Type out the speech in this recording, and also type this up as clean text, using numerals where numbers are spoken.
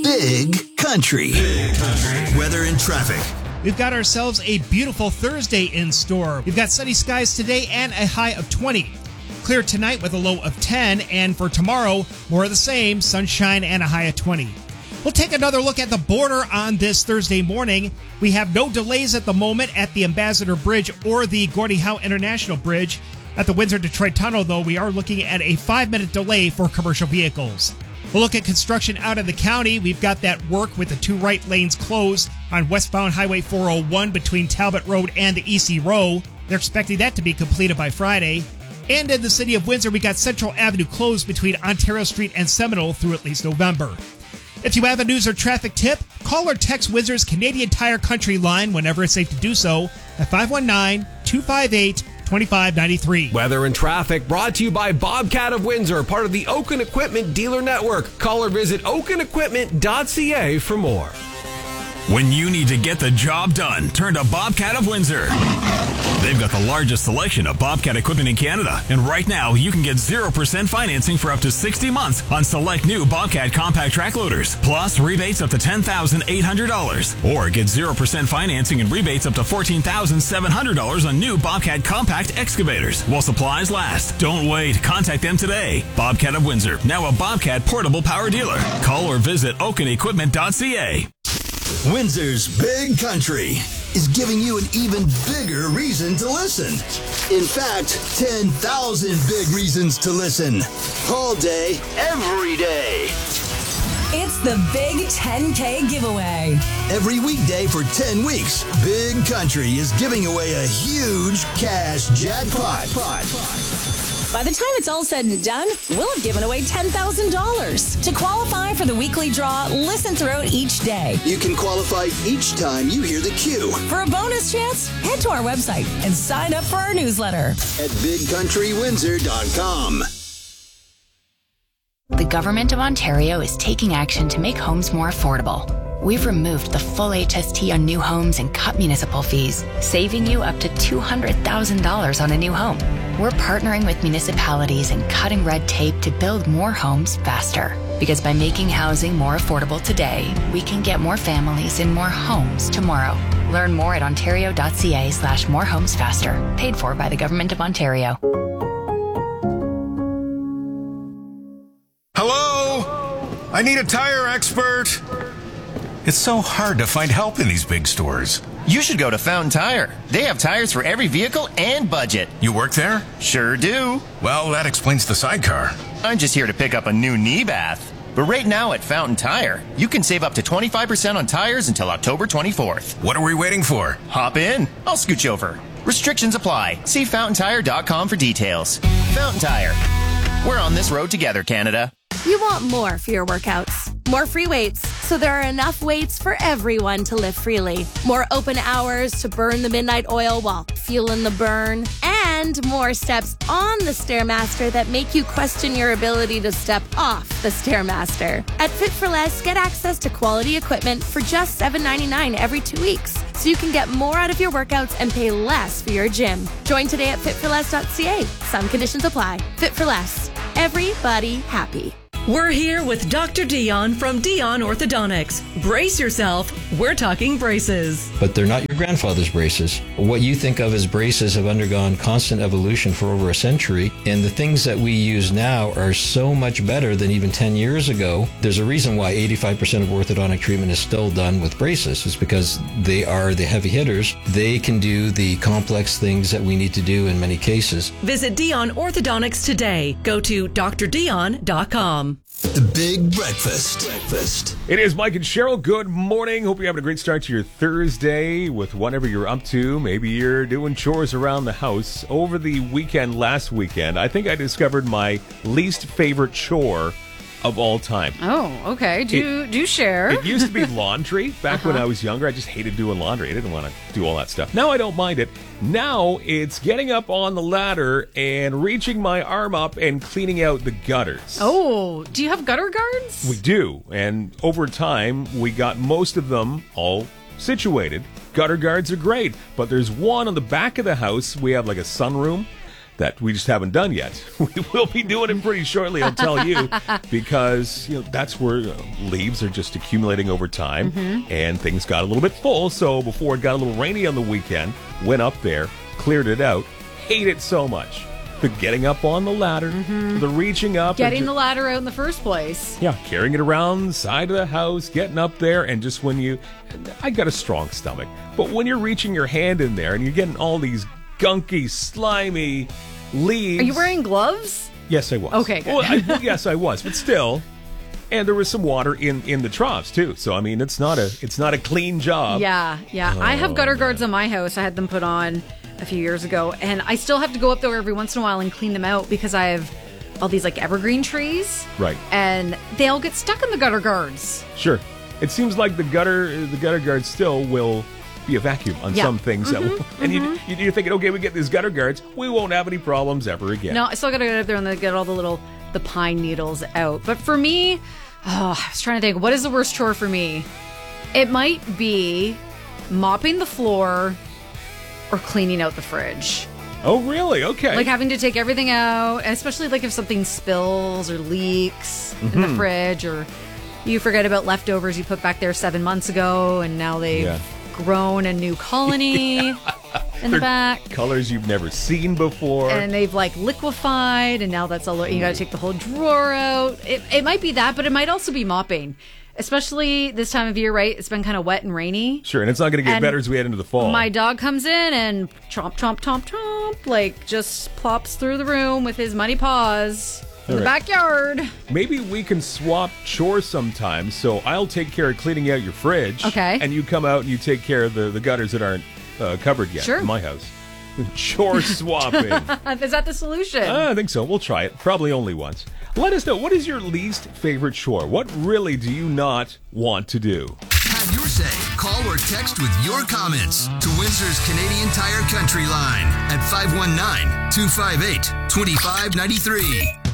Big Country. Weather and traffic. We've got ourselves a beautiful Thursday in store. We've got sunny skies today and a high of 20. Clear tonight with a low of 10. And for tomorrow, more of the same, sunshine and a high of 20. We'll take another look at the border on this Thursday morning. We have no delays at the moment at the Ambassador Bridge or the Gordie Howe International Bridge. At the Windsor-Detroit Tunnel, though, we are looking at a 5-minute delay for commercial vehicles. We'll look at construction out of the county. We've got that work with the 2 right lanes closed on westbound Highway 401 between Talbot Road and the EC Row. They're expecting that to be completed by Friday. And in the city of Windsor, we got Central Avenue closed between Ontario Street and Seminole through at least November. If you have a news or traffic tip, call or text Windsor's Canadian Tire Country line whenever it's safe to do so at 519-258-2593. Weather and traffic brought to you by Bobcat of Windsor, part of the Oaken Equipment Dealer Network. Call or visit oakenequipment.ca for more. When you need to get the job done, turn to Bobcat of Windsor. They've got the largest selection of Bobcat equipment in Canada. And right now, you can get 0% financing for up to 60 months on select new Bobcat compact track loaders. Plus, rebates up to $10,800. Or get 0% financing and rebates up to $14,700 on new Bobcat compact excavators while supplies last. Don't wait. Contact them today. Bobcat of Windsor, now a Bobcat portable power dealer. Call or visit oakenequipment.ca. Windsor's Big Country is giving you an even bigger reason to listen. In fact, 10,000 big reasons to listen. All day, every day. It's the Big 10K giveaway. Every weekday for 10 weeks, Big Country is giving away a huge cash jackpot. By the time it's all said and done, we'll have given away $10,000. To qualify for the weekly draw, listen throughout each day. You can qualify each time you hear the cue. For a bonus chance, head to our website and sign up for our newsletter at bigcountrywindsor.com. The Government of Ontario is taking action to make homes more affordable. We've removed the full HST on new homes and cut municipal fees, saving you up to $200,000 on a new home. We're partnering with municipalities and cutting red tape to build more homes faster. Because by making housing more affordable today, we can get more families in more homes tomorrow. Learn more at ontario.ca/morehomesfaster. Paid for by the Government of Ontario. Hello? I need a tire expert. It's so hard to find help in these big stores. You should go to Fountain Tire. They have tires for every vehicle and budget. You work there? Sure do. Well, that explains the sidecar. I'm just here to pick up a new knee bath. But right now at Fountain Tire, you can save up to 25% on tires until October 24th. What are we waiting for? Hop in. I'll scooch over. Restrictions apply. See fountaintire.com for details. Fountain Tire. We're on this road together, Canada. You want more for your workouts. More free weights, so there are enough weights for everyone to lift freely. More open hours to burn the midnight oil while feeling the burn. And more steps on the Stairmaster that make you question your ability to step off the Stairmaster. At Fit for Less, get access to quality equipment for just $7.99 every 2 weeks, so you can get more out of your workouts and pay less for your gym. Join today at fitforless.ca. Some conditions apply. Fit for Less. Everybody happy. We're here with Dr. Dion from Dion Orthodontics. Brace yourself. We're talking braces. But they're not your grandfather's braces. What you think of as braces have undergone constant evolution for over a century, and the things that we use now are so much better than even 10 years ago. There's a reason why 85% of orthodontic treatment is still done with braces. It's because they are the heavy hitters. They can do the complex things that we need to do in many cases. Visit Dion Orthodontics today. Go to drdion.com. The Big Breakfast. It is Mike and Cheryl. Good morning. Hope you're having a great start to your Thursday with whatever you're up to. Maybe you're doing chores around the house. Over the last weekend, I think I discovered my least favorite chore of all time. Oh, okay. Do share. It used to be laundry back when I was younger. I just hated doing laundry. I didn't want to do all that stuff. Now I don't mind it. Now it's getting up on the ladder and reaching my arm up and cleaning out the gutters. Oh, do you have gutter guards? We do. And over time, we got most of them all situated. Gutter guards are great, but there's one on the back of the house. We have like a sunroom. that we just haven't done yet. We will be doing it pretty shortly, I'll tell you, because that's where leaves are just accumulating over time, and things got a little bit full. So before it got a little rainy on the weekend, went up there, cleared it out, hate it so much. The getting up on the ladder, the reaching up. Getting the ladder out in the first place. Yeah, carrying it around the side of the house, getting up there, and just when I got a strong stomach, but when you're reaching your hand in there and you're getting all these gunky, slimy leaves. Are you wearing gloves? Yes, I was. Okay, good. Well, yes, I was, but still. And there was some water in the troughs too. So I mean, it's not a clean job. Yeah. I have gutter guards on my house. I had them put on a few years ago, and I still have to go up there every once in a while and clean them out because I have all these like evergreen trees. Right. And they all get stuck in the gutter guards. Sure. It seems like the gutter guards still will be a vacuum on some things. And you're thinking, okay, we get these gutter guards, we won't have any problems ever again. No, I still got to go up there and get all the pine needles out. But for me, I was trying to think, what is the worst chore for me? It might be mopping the floor or cleaning out the fridge. Oh, really? Okay. Like having to take everything out, especially like if something spills or leaks in the fridge, or you forget about leftovers you put back there 7 months ago and now they've grown a new colony in the back. Colors you've never seen before. And they've like liquefied, and now that's all. You got to take the whole drawer out. It might be that, but it might also be mopping. Especially this time of year, right? It's been kind of wet and rainy. Sure, and it's not going to get better as we head into the fall. My dog comes in and chomp, chomp, chomp, chomp, like just plops through the room with his muddy paws in the backyard. Maybe we can swap chores sometimes. So I'll take care of cleaning out your fridge. Okay. And you come out and you take care of the gutters that aren't covered yet in my house. Chore swapping. Is that the solution? I think so. We'll try it. Probably only once. Let us know, what is your least favorite chore? What really do you not want to do? Have your say. Call or text with your comments to Windsor's Canadian Tire Country line at 519-258-2593.